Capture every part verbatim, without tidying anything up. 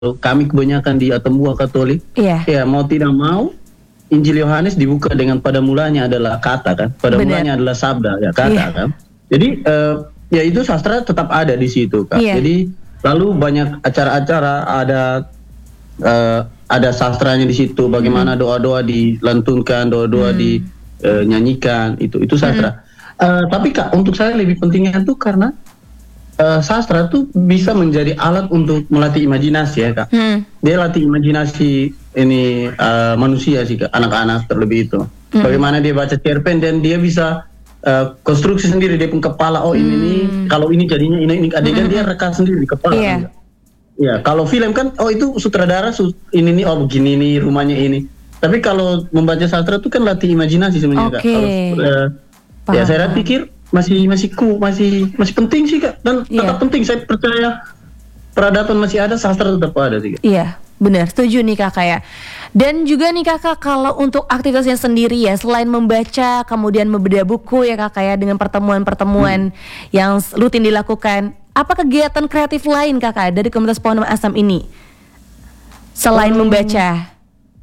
kami kebanyakan di Atambua Katolik, Iya. ya mau tidak mau Injil Yohanes dibuka dengan pada mulanya adalah kata kan, pada Benar. mulanya adalah sabda ya kata Iya. kan. Jadi eh, ya itu sastra tetap ada di situ Kak. Iya. Jadi lalu banyak acara-acara ada eh, ada sastranya di situ, bagaimana doa-doa dilantunkan, doa-doa Hmm. dinyanyikan, itu itu sastra. Eh, tapi Kak, untuk saya lebih pentingnya tuh karena eh, sastra tuh bisa menjadi alat untuk melatih imajinasi ya Kak. Hmm. Dia latih imajinasi ini eh, manusia sih Kak, anak-anak terlebih itu. Hmm. Bagaimana dia baca cerpen dan dia bisa eh, konstruksi sendiri di kepala. Oh ini nih, kalau ini jadinya ini ini adegan dia reka sendiri di kepala. Iya. kan, Kak? Ya, kalau film kan, oh itu sutradara su- ini nih, oh begini nih rumahnya ini. Tapi kalau membaca sastra itu kan latih imajinasi sebenarnya Kak. Oke. Kalau, eh, ya saya Paham. pikir masih masih ku masih masih penting sih Kak, dan Iya. tetap penting. Saya percaya peradaban masih ada, sastra tetap ada sih Kak. Iya, benar. Setuju nih kakak ya. Dan juga nih kakak, kalau untuk aktivitasnya sendiri ya, selain membaca, kemudian membedah buku ya kakak ya, dengan pertemuan-pertemuan yang s- rutin dilakukan, apa kegiatan kreatif lain kakak dari komunitas Pohon Asam ini? Selain Hmm. membaca.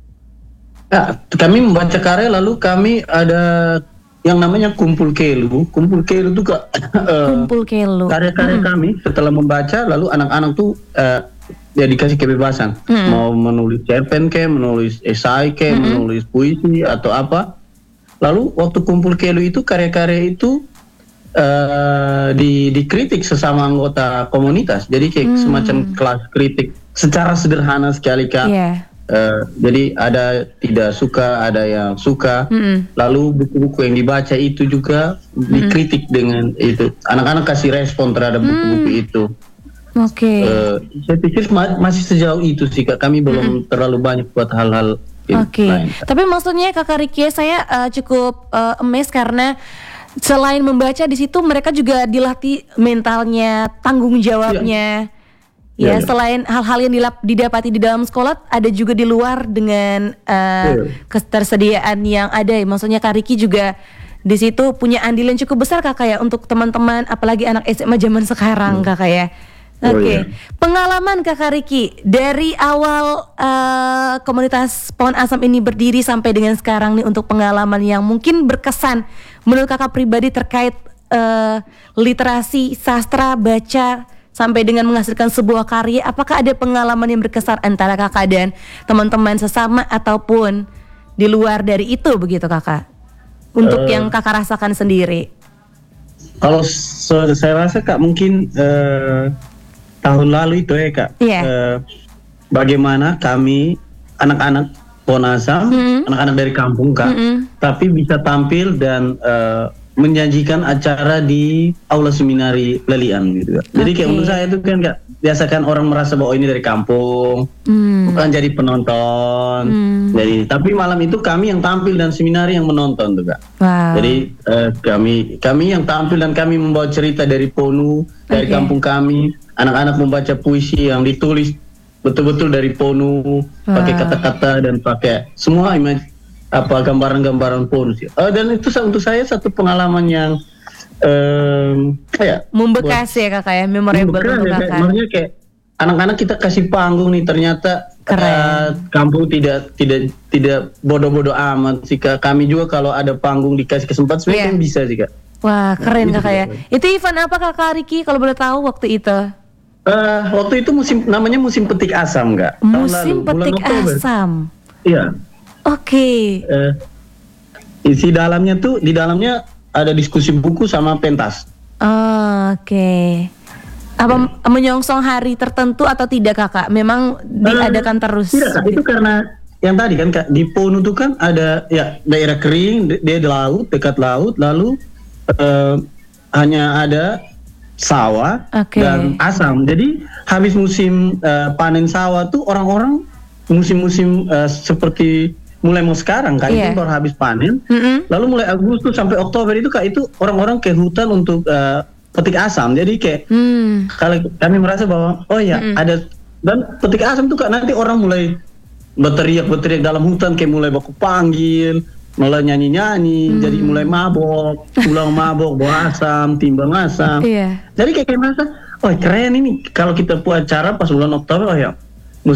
Ya, kami membaca karya, lalu kami ada yang namanya kumpul kelu. Kumpul kelu itu Kak, eh, Kumpul kelu. karya-karya kami setelah membaca, lalu anak-anak tuh eh, ya dikasih kebebasan mau menulis cerpen ke, menulis esai ke, menulis puisi atau apa. Lalu waktu kumpul kelu itu karya-karya itu eh, di dikritik sesama anggota komunitas. Jadi kayak semacam kelas kritik secara sederhana sekali Kak. Iya. Eh, jadi ada tidak suka, ada yang suka. Mm-mm. Lalu buku-buku yang dibaca itu juga dikritik dengan itu. Anak-anak kasih respon terhadap buku-buku itu. Oke. Eh, saya pikir ma- masih sejauh itu sih Kak. Kami belum terlalu banyak buat hal-hal yang Oke, lain. Kak. tapi maksudnya kakak Ricky, saya eh, cukup eh, amazed karena selain membaca di situ mereka juga dilatih mentalnya, tanggung jawabnya. Ya, Iya, iya. selain hal-hal yang dilap- didapati di dalam sekolah, ada juga di luar dengan eh, Iya. ketersediaan yang ada. Maksudnya Kak Ricky juga di situ punya andil yang cukup besar kakak ya untuk teman-teman, apalagi anak S M A zaman sekarang kakak ya. Oh, Oke, iya. pengalaman kakak Ricky dari awal eh, komunitas Pohon Asam ini berdiri sampai dengan sekarang nih, untuk pengalaman yang mungkin berkesan menurut kakak pribadi terkait eh, literasi, sastra, baca sampai dengan menghasilkan sebuah karya. Apakah ada pengalaman yang berkesan antara kakak dan teman-teman sesama ataupun di luar dari itu begitu kakak? Untuk Eh, yang kakak rasakan sendiri. Kalau so- saya rasa Kak mungkin eh, tahun lalu itu ya Kak. Iya. eh, bagaimana kami anak-anak Ponasam, Mm-mm. anak-anak dari kampung Kak, Mm-mm. tapi bisa tampil dan eh, menjanjikan acara di aula seminari Lelian gitu Kak. Jadi kayak Oke. menurut saya itu kan Kak, biasakan orang merasa bahwa ini dari kampung, Hmm. bukan jadi penonton. Hmm. Jadi tapi malam itu kami yang tampil dan seminari yang menonton tuh Kak. Wow. Jadi eh, kami kami yang tampil dan kami membawa cerita dari Ponu, dari Oke. kampung kami. Anak-anak membaca puisi yang ditulis betul-betul dari Ponu, pakai Wow. kata-kata dan pakai semua imaj apa gambaran-gambaran Ponu sih. Eh, dan itu sa- untuk saya satu pengalaman yang em, kayak Membekas ya kakak ya, memorable Keren untuk ya, kayak, kakak. maksudnya kayak anak-anak kita kasih panggung nih, ternyata Keren. eh, kampung tidak tidak tidak bodoh-bodoh amat sih Kak. Kami juga kalau ada panggung dikasih kesempatan sebenarnya Iya. kan bisa sih Kak. Wah keren itu kakak ya. juga. Itu event apa kakak Ricky kalau boleh tahu waktu itu? Eh, waktu itu musim namanya musim petik asam Kak. Tahun Musim lalu, bulan petik Oktober. asam. Iya. Oke. Eh, isi dalamnya tuh di dalamnya ada diskusi buku sama pentas. Oh, Oke. Apa m- menyongsong hari tertentu atau tidak kakak? Memang diadakan Eh, terus. Tidak Kak, itu karena yang tadi kan Kak, di Ponu itu kan ada ya daerah kering, di- dia di laut, dekat laut, lalu eh, hanya ada sawah Oke. dan asam. Jadi habis musim eh, panen sawah tuh orang-orang musim-musim eh, seperti mulai mau sekarang Kak, Iya. itu baru habis panen. Mm-mm. Lalu mulai Agustus sampai Oktober itu Kak, itu orang-orang ke hutan untuk eh, petik asam. Jadi kayak Hmm. kalau kami merasa bahwa oh ya ada, dan petik asam tuh Kak, nanti orang mulai berteriak-berteriak dalam hutan, kayak mulai baku panggil, mulai nyanyi-nyanyi, jadi mulai mabok, pulang mabok, bawa asam, timbang asam. Iya. Jadi kayak kayak merasa, oh keren ini kalau kita buat acara pas bulan Oktober, oh ya